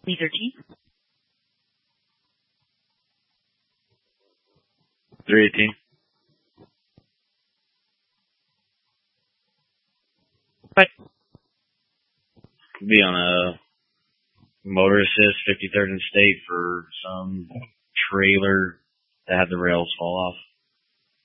313. 318. But Be on a motor assist 53rd and State for some trailer that had the rails fall off.